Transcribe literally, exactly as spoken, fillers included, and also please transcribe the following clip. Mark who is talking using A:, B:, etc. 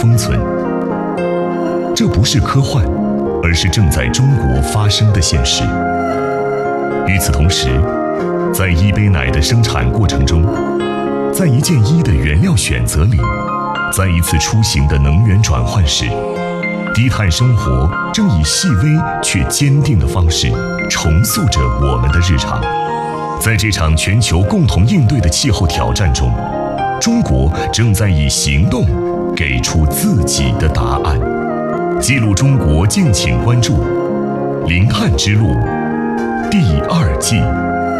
A: 封存。这不是科幻，而是正在中国发生的现实。与此同时，在一杯奶的生产过程中，在一件衣的原料选择里，在一次出行的能源转换时，低碳生活正以细微却坚定的方式重塑着我们的日常。在这场全球共同应对的气候挑战中，中国正在以行动给出自己的答案。记录中国，敬请关注《零碳之路》第二季。